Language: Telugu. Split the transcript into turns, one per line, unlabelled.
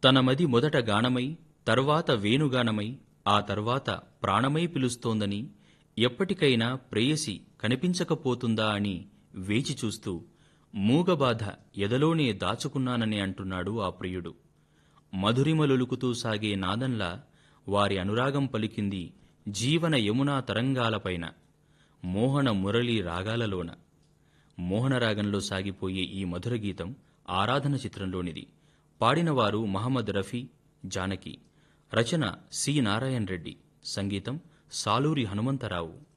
తన మది మొదట గానమై తర్వాత వేణుగానమై ఆ తర్వాత ప్రాణమై పిలుస్తోందని, ఎప్పటికైనా ప్రేయసి కనిపించకపోతుందా అని వేచి చూస్తూ మూగబాధ ఎదలోనే దాచుకున్నానని అంటున్నాడు ఆ ప్రియుడు. మధురిమలొలుకుతూ సాగే నాదంలా వారి అనురాగం పలికింది జీవన యమునా తరంగాలపైన, మోహన మురళీ రాగాలలోన. మోహనరాగంలో సాగిపోయే ఈ మధుర గీతం ఆరాధన చిత్రంలోనిది. పాడినవారు మహమ్మద్ రఫీ, జానకి. రచన సి నారాయణ రెడ్డి. సంగీతం సాలూరి హనుమంతరావు.